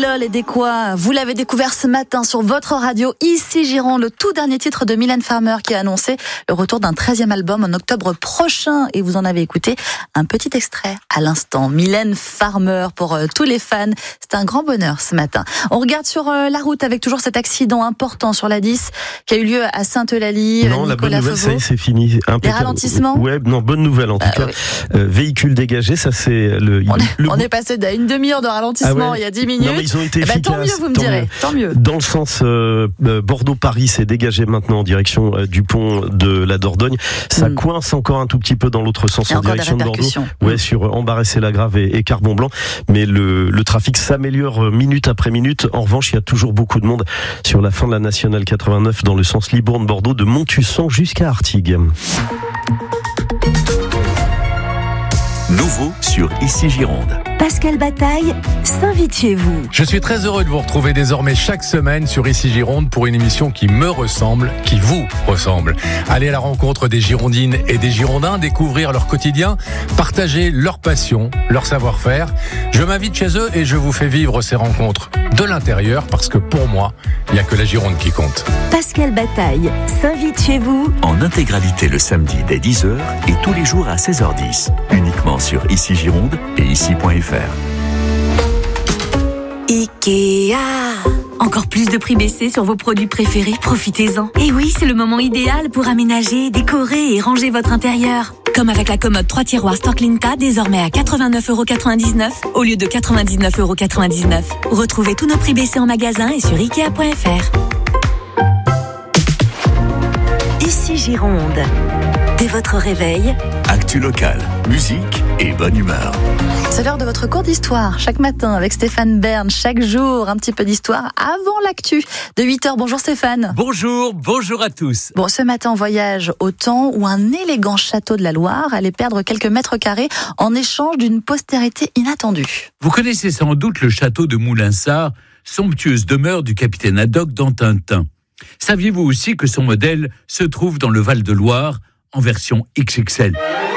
LOL et des quoi. Vous l'avez découvert ce matin sur votre radio, ici Gironde, le tout dernier titre de Mylène Farmer qui a annoncé le retour d'un 13e album en octobre prochain. Et vous en avez écouté un petit extrait à l'instant. Mylène Farmer pour tous les fans. C'est un grand bonheur ce matin. On regarde sur la route avec toujours cet accident important sur la 10 qui a eu lieu à Sainte-Eulalie. Non, la bonne nouvelle, ça y est, c'est fini. Les ralentissements. Ouais, non, bonne nouvelle en tout cas. Oui. Véhicule dégagé, ça c'est on est passé à une demi-heure de ralentissement il y a 10 minutes. Non, mais ils ont été efficaces. Tant mieux, vous me direz. Tant mieux. Dans le sens Bordeaux-Paris, c'est dégagé maintenant en direction du pont de la Dordogne. Ça coince encore un tout petit peu dans l'autre sens en direction de Bordeaux. Ouais, sur Embarré-c'est-la-Grave et Carbon-Blanc. Mais le trafic s'améliore minute après minute. En revanche, il y a toujours beaucoup de monde sur la fin de la Nationale 89 dans le sens Libourne-Bordeaux de Montusson jusqu'à Artigues. Nouveau sur Ici Gironde. Pascal Bataille s'invite chez vous. Je suis très heureux de vous retrouver désormais chaque semaine sur Ici Gironde pour une émission qui me ressemble, qui vous ressemble. Aller à la rencontre des Girondines et des Girondins, découvrir leur quotidien, partager leur passion, leur savoir-faire. Je m'invite chez eux et je vous fais vivre ces rencontres de l'intérieur parce que pour moi, il n'y a que la Gironde qui compte. Pascal Bataille s'invite chez vous En intégralité le samedi dès 10h et tous les jours à 16h10. Uniquement sur Ici Gironde et ici.fr. Ikea. Encore plus de prix baissés sur vos produits préférés, profitez-en. Et oui, c'est le moment idéal pour aménager, décorer et ranger votre intérieur. Comme avec la commode 3 tiroirs Storklinta, désormais à 89,99€ au lieu de 99,99€. Retrouvez tous nos prix baissés en magasin et sur Ikea.fr. Ici Gironde. Dès votre réveil, Actu locale, musique et bonne humeur. C'est l'heure de votre cours d'histoire, chaque matin avec Stéphane Bern, chaque jour un petit peu d'histoire avant l'actu de 8h. Bonjour Stéphane. Bonjour à tous. Bon, ce matin on voyage au temps où un élégant château de la Loire allait perdre quelques mètres carrés en échange d'une postérité inattendue. Vous connaissez sans doute le château de Moulinsart, somptueuse demeure du capitaine Haddock dans Tintin. Saviez-vous aussi que son modèle se trouve dans le Val-de-Loire en version XXL?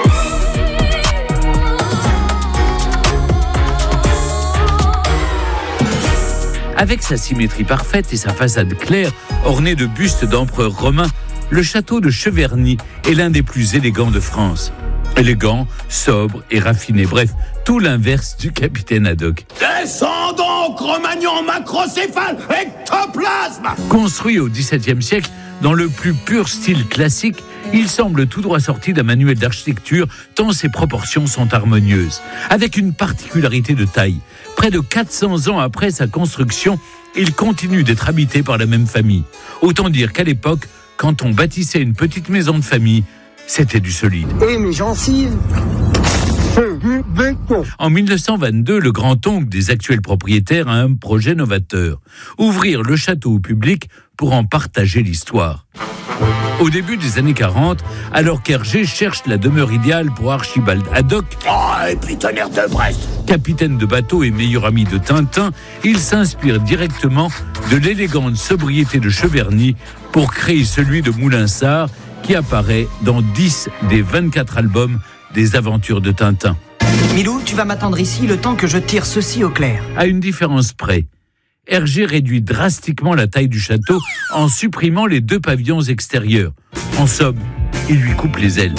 Avec sa symétrie parfaite et sa façade claire, ornée de bustes d'empereurs romains, le château de Cheverny est l'un des plus élégants de France. Élégant, sobre et raffiné, bref, tout l'inverse du capitaine Haddock. Descendons, Cro-Magnon, macrocéphale, ectoplasme. Construit au XVIIe siècle, dans le plus pur style classique, il semble tout droit sorti d'un manuel d'architecture tant ses proportions sont harmonieuses. Avec une particularité de taille, près de 400 ans après sa construction, il continue d'être habité par la même famille. Autant dire qu'à l'époque, quand on bâtissait une petite maison de famille, c'était du solide. Et mes gencives, c'est du béton. En 1922, le grand-oncle des actuels propriétaires a un projet novateur. Ouvrir le château au public pour en partager l'histoire. Au début des années 40, alors qu'Hergé cherche la demeure idéale pour Archibald Haddock, et puis tonnerre de Brest, capitaine de bateau et meilleur ami de Tintin, il s'inspire directement de l'élégante sobriété de Cheverny pour créer celui de Moulinsart, qui apparaît dans 10 des 24 albums des aventures de Tintin. Milou, tu vas m'attendre ici le temps que je tire ceci au clair. À une différence près, Hergé réduit drastiquement la taille du château en supprimant les 2 pavillons extérieurs. En somme, il lui coupe les ailes.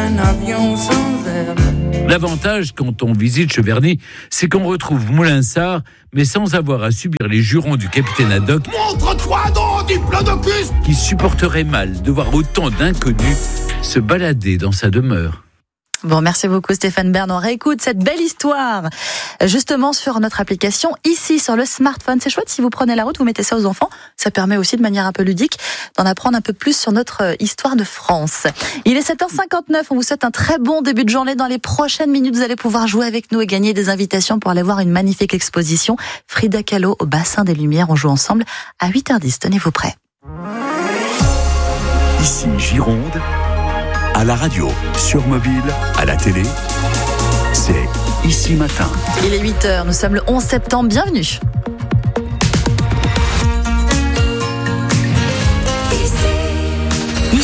L'avantage quand on visite Cheverny, c'est qu'on retrouve Moulinsart, mais sans avoir à subir les jurons du capitaine Haddock. Montre-toi donc, diplodocus, qui supporterait mal de voir autant d'inconnus se balader dans sa demeure. Bon, merci beaucoup Stéphane Bern. On réécoute cette belle histoire justement sur notre application ici sur le smartphone. C'est chouette, si vous prenez la route, vous mettez ça aux enfants. Ça permet aussi de manière un peu ludique d'en apprendre un peu plus sur notre histoire de France. Il est 7h59, on vous souhaite un très bon début de journée. Dans les prochaines minutes, vous allez pouvoir jouer avec nous et gagner des invitations pour aller voir une magnifique exposition. Frida Kahlo au Bassin des Lumières. On joue ensemble à 8h10. Tenez-vous prêts. Ici Gironde, à la radio, sur mobile, à la télé, c'est Ici Matin. Il est 8h, nous sommes le 11 septembre, bienvenue. Ici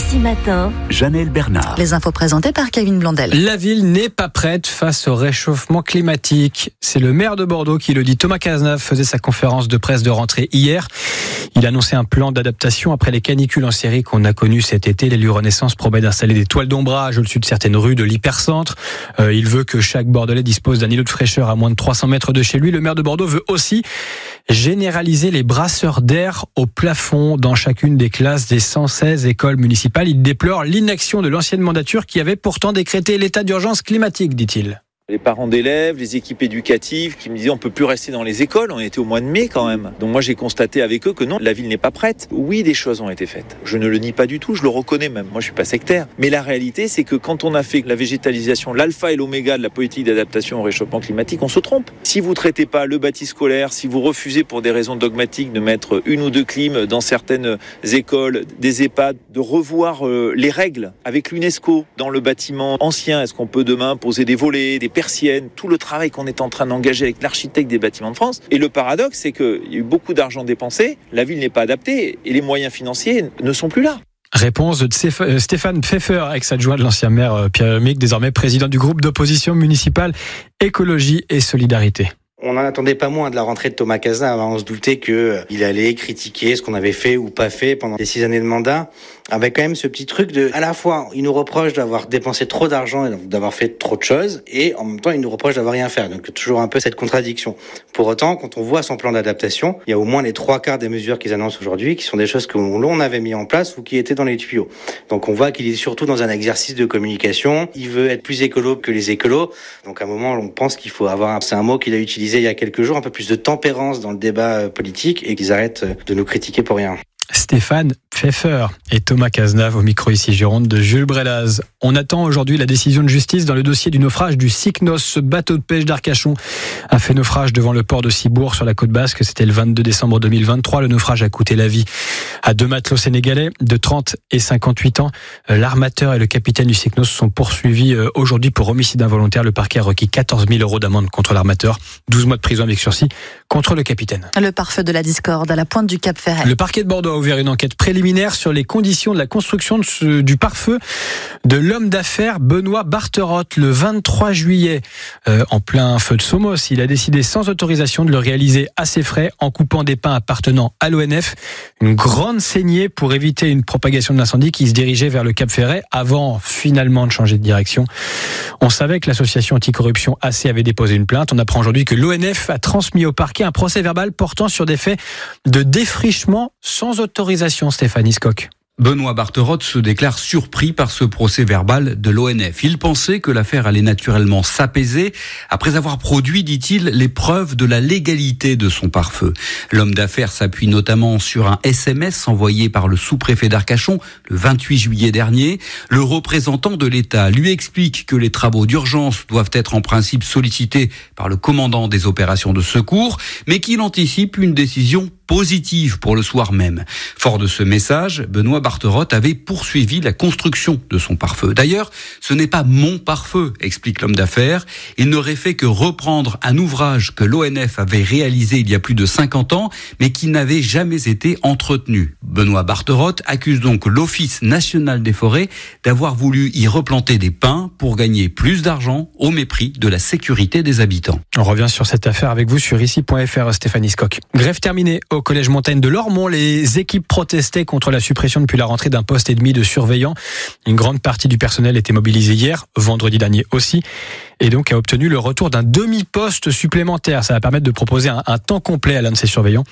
Ici Matin, Janelle Bernard. Les infos présentées par Kevin Blondel. La ville n'est pas prête face au réchauffement climatique. C'est le maire de Bordeaux qui le dit. Thomas Cazenave faisait sa conférence de presse de rentrée hier. Il annonçait un plan d'adaptation après les canicules en série qu'on a connues cet été. L'élu Renaissance promet d'installer des toiles d'ombrage au-dessus de certaines rues de l'hypercentre. Il veut que chaque Bordelais dispose d'un îlot de fraîcheur à moins de 300 mètres de chez lui. Le maire de Bordeaux veut aussi généraliser les brasseurs d'air au plafond dans chacune des classes des 116 écoles municipales. Il déplore l'inaction de l'ancienne mandature qui avait pourtant décrété l'état d'urgence climatique, dit-il. Les parents d'élèves, les équipes éducatives qui me disaient on peut plus rester dans les écoles, on était au mois de mai quand même. Donc moi j'ai constaté avec eux que non, la ville n'est pas prête. Oui, des choses ont été faites. Je ne le nie pas du tout, je le reconnais même. Moi je suis pas sectaire. Mais la réalité c'est que quand on a fait la végétalisation, l'alpha et l'oméga de la politique d'adaptation au réchauffement climatique, on se trompe. Si vous traitez pas le bâti scolaire, si vous refusez pour des raisons dogmatiques de mettre une ou deux clims dans certaines écoles, des EHPAD, de revoir les règles avec l'UNESCO dans le bâtiment ancien, est-ce qu'on peut demain poser des volets, des persiennes, tout le travail qu'on est en train d'engager avec l'architecte des bâtiments de France. Et le paradoxe, c'est qu'il y a eu beaucoup d'argent dépensé, la ville n'est pas adaptée et les moyens financiers ne sont plus là. Réponse de Stéphane Pfeffer, ex-adjoint de l'ancien maire Pierre Hermic, désormais président du groupe d'opposition municipale Écologie et Solidarité. On n'en attendait pas moins de la rentrée de Thomas Cazenave. On se doutait qu'il allait critiquer ce qu'on avait fait ou pas fait pendant les 6 années de mandat. Avec quand même ce petit truc de, à la fois, il nous reproche d'avoir dépensé trop d'argent et d'avoir fait trop de choses, et en même temps, il nous reproche d'avoir rien fait. Donc, toujours un peu cette contradiction. Pour autant, quand on voit son plan d'adaptation, il y a au moins les 3/4 des mesures qu'ils annoncent aujourd'hui qui sont des choses que l'on avait mis en place ou qui étaient dans les tuyaux. Donc, on voit qu'il est surtout dans un exercice de communication. Il veut être plus écolo que les écolos. Donc, à un moment, on pense qu'il faut avoir, c'est un mot qu'il a utilisé il y a quelques jours, un peu plus de tempérance dans le débat politique et qu'ils arrêtent de nous critiquer pour rien. Stéphane Pfeffer et Thomas Cazenave au micro ici Gironde de Jules Brelaz. On attend aujourd'hui la décision de justice dans le dossier du naufrage du Cycnos. Ce bateau de pêche d'Arcachon a fait naufrage devant le port de Cibourg sur la côte basque. C'était le 22 décembre 2023. Le naufrage a coûté la vie à 2 matelots sénégalais de 30 et 58 ans. L'armateur et le capitaine du Cycnos sont poursuivis aujourd'hui pour homicide involontaire. Le parquet a requis 14 000 € d'amende contre l'armateur, 12 mois de prison avec sursis contre le capitaine. Le pare-feu de la discorde à la pointe du Cap Ferret. Le parquet de Bordeaux a ouvert une enquête préliminaire sur les conditions de la construction du pare-feu de l'homme d'affaires Benoît Barterotte. Le 23 juillet, en plein feu de Somos, il a décidé sans autorisation de le réaliser à ses frais en coupant des pins appartenant à l'ONF. Une grande saignée pour éviter une propagation de l'incendie qui se dirigeait vers le Cap Ferret avant finalement de changer de direction. On savait que l'association anticorruption AC avait déposé une plainte. On apprend aujourd'hui que l'ONF a transmis au parquet un procès verbal portant sur des faits de défrichement sans autorisation. Stéphanie Scocq. Benoît Barterotte se déclare surpris par ce procès verbal de l'ONF. Il pensait que l'affaire allait naturellement s'apaiser après avoir produit, dit-il, les preuves de la légalité de son pare-feu. L'homme d'affaires s'appuie notamment sur un SMS envoyé par le sous-préfet d'Arcachon le 28 juillet dernier. Le représentant de l'État lui explique que les travaux d'urgence doivent être en principe sollicités par le commandant des opérations de secours, mais qu'il anticipe une décision positive pour le soir même. Fort de ce message, Benoît Barterotte avait poursuivi la construction de son pare-feu. D'ailleurs, ce n'est pas mon pare-feu, explique l'homme d'affaires. Il n'aurait fait que reprendre un ouvrage que l'ONF avait réalisé il y a plus de 50 ans, mais qui n'avait jamais été entretenu. Benoît Barterotte accuse donc l'Office national des forêts d'avoir voulu y replanter des pins pour gagner plus d'argent au mépris de la sécurité des habitants. On revient sur cette affaire avec vous sur ici.fr, Stéphanie Scocq. Grève terminée au collège Montaigne de Lormont. Les équipes protestaient contre la suppression depuis la rentrée d'un poste et demi de surveillants. Une grande partie du personnel était mobilisée hier, vendredi dernier aussi, et donc a obtenu le retour d'un demi-poste supplémentaire. Ça va permettre de proposer un temps complet à l'un de ces surveillants.